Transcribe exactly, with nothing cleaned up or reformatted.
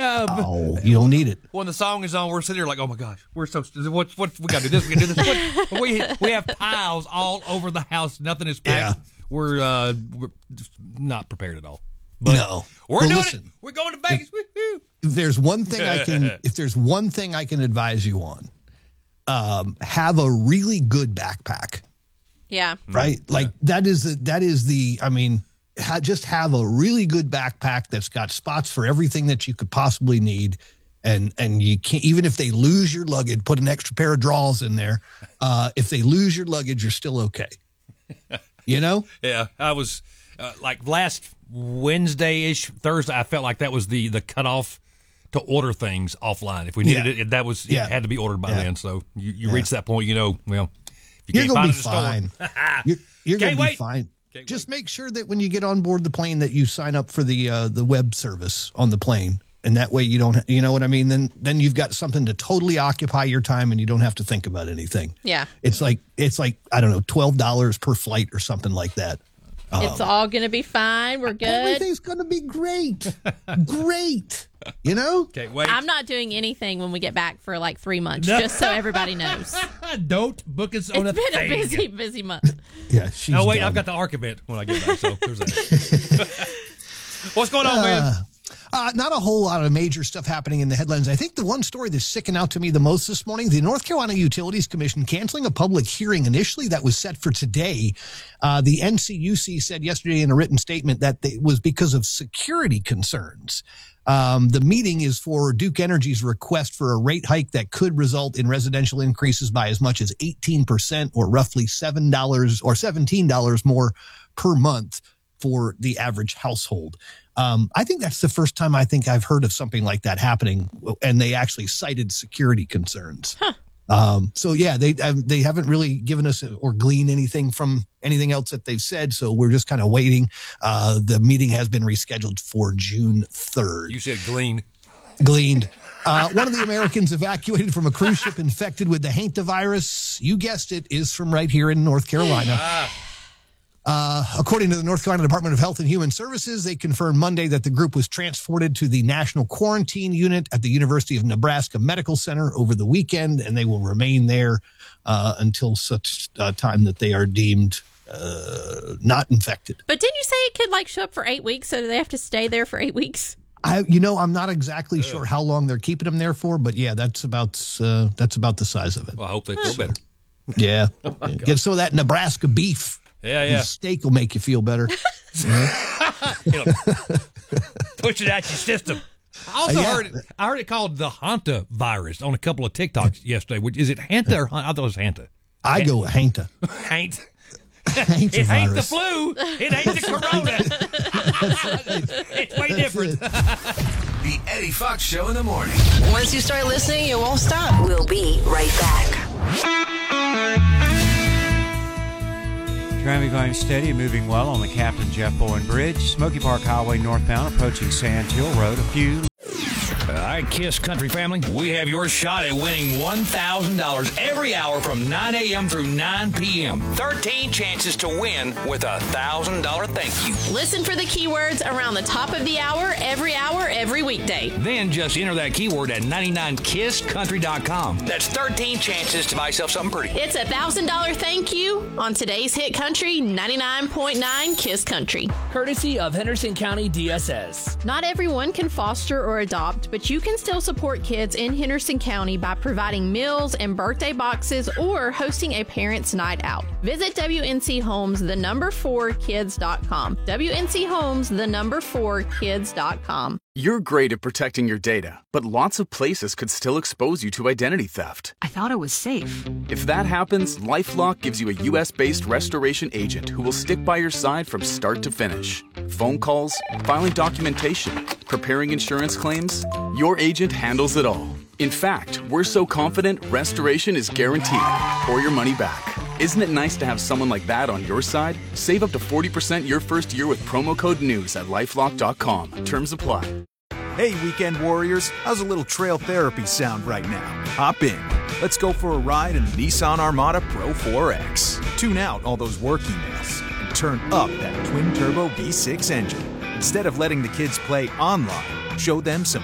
Uh, oh, you don't need it. When the song is on, we're sitting here like, oh my gosh, we're so what? What we got to do this? We got to do this. What, we we have piles all over the house. Nothing is packed. Yeah. We're uh, we're just not prepared at all. But no, we're well, doing listen, it. We're going to Vegas. If, if there's one thing I can, if there's one thing I can advise you on, um, have a really good backpack. Yeah. Right. Like yeah. that is the that is the. I mean, ha, just have a really good backpack that's got spots for everything that you could possibly need. And and you can't, even if they lose your luggage, put an extra pair of drawers in there. Uh, if they lose your luggage, you're still okay. You know? Yeah, I was uh, like last Wednesday-ish, Thursday, I felt like that was the the cutoff to order things offline. If we needed Yeah. it, that was Yeah. it had to be ordered by Yeah. then. So you, you Yeah. reach that point, you know, well, if you You're can't gonna find be it fine. at the store. You're, you're Can't gonna be wait. fine. Can't Just wait. make sure that when you get on board the plane that you sign up for the uh, the web service on the plane. And that way you don't, you know what I mean? Then, then you've got something to totally occupy your time and you don't have to think about anything. Yeah. It's like, it's like, I don't know, twelve dollars per flight or something like that. It's all going to be fine. We're good. Everything's going to be great. Great. You know? Okay, wait. I'm not doing anything when we get back for like three months, just so everybody knows. Don't book us on It's a been thing. a busy, busy month. Yeah. She's Oh, wait, done. I've got the ARC event when I get back, so there's that. What's going on, man? Uh, not a whole lot of major stuff happening in the headlines. I think the one story that's sticking out to me the most this morning, the North Carolina Utilities Commission canceling a public hearing initially that was set for today. Uh, the N C U C said yesterday in a written statement that it was because of security concerns. Um, the meeting is for Duke Energy's request for a rate hike that could result in residential increases by as much as eighteen percent or roughly seven dollars or seventeen dollars more per month for the average household. Um, I think that's the first time I think I've heard of something like that happening, and they actually cited security concerns. Huh. Um, so yeah, they um, they haven't really given us or gleaned anything from anything else that they've said. So we're just kind of waiting. Uh, the meeting has been rescheduled for June third. You said glean. Gleaned. Uh, one of the Americans evacuated from a cruise ship infected with the hantavirus, you guessed it, is from right here in North Carolina. Ah. Uh, according to the North Carolina Department of Health and Human Services, they confirmed Monday that the group was transported to the National Quarantine Unit at the University of Nebraska Medical Center over the weekend, and they will remain there uh, until such uh, time that they are deemed uh, not infected. But didn't you say it could like show up for eight weeks? So do they have to stay there for eight weeks? I, you know, I'm not exactly sure how long they're keeping them there for, but yeah, that's about uh, that's about the size of it. Well, I hope they feel better. Yeah, get some of that Nebraska beef. Yeah, yeah. The steak will make you feel better. You know, push it out your system. I also Uh, yeah. heard it, I heard it called the Hanta virus on a couple of TikToks yesterday. Which, is it Hanta or Hanta? I thought it was Hanta. I go with Hanta. Haint. Hanta It ain't the virus. flu. It ain't the corona. It's way different. The Eddie Fox Show in the morning. Once you start listening, you won't stop. We'll be right back. Traffic going steady and moving well on the Captain Jeff Bowen Bridge. Smoky Park Highway northbound approaching Sand Hill Road. A few. All right, Kiss Country family, we have your shot at winning one thousand dollars every hour from nine a.m. through nine p.m. thirteen chances to win with a one thousand dollars thank you. Listen for the keywords around the top of the hour, every hour, every weekday. Then just enter that keyword at ninety-nine kiss country dot com. That's thirteen chances to buy yourself something pretty. It's a one thousand dollars thank you on today's hit country, ninety-nine point nine Kiss Country. Courtesy of Henderson County D S S. Not everyone can foster or adopt, but you can still support kids in Henderson County by providing meals and birthday boxes or hosting a parents' night out. Visit W N C Homes, the number four kids dot com. W N C Homes, the number four kids dot com. You're great at protecting your data, but lots of places could still expose you to identity theft. I thought it was safe. If that happens, LifeLock gives you a U S-based restoration agent who will stick by your side from start to finish. Phone calls, filing documentation, preparing insurance claims, your agent handles it all. In fact, we're so confident restoration is guaranteed or your money back. Isn't it nice to have someone like that on your side? Save up to forty percent your first year with promo code NEWS at lifelock dot com. Terms apply. Hey, weekend warriors, how's a little trail therapy sound right now? Hop in. Let's go for a ride in the Nissan Armada Pro four X. Tune out all those work emails and turn up that twin-turbo V six engine. Instead of letting the kids play online, show them some